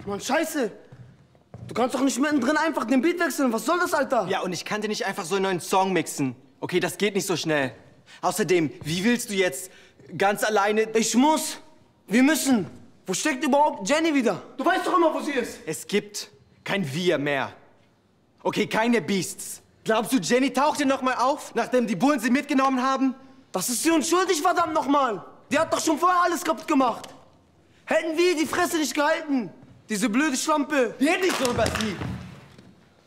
Mann, scheiße. Du kannst doch nicht mittendrin einfach den Beat wechseln. Was soll das, Alter? Ja, und ich kann dir nicht einfach so einen neuen Song mixen. Okay, das geht nicht so schnell. Außerdem, wie willst du jetzt ganz alleine... Ich muss. Wir müssen. Wo steckt überhaupt Jenny wieder? Du weißt doch immer, wo sie ist. Es gibt kein Wir mehr. Okay, keine Beasts. Glaubst du, Jenny tauchte noch mal auf, nachdem die Bullen sie mitgenommen haben? Das ist sie unschuldig, verdammt nochmal. Die hat doch schon vorher alles kaputt gemacht. Hätten wir die Fresse nicht gehalten. Diese blöde Schlampe. Red nicht so über sie.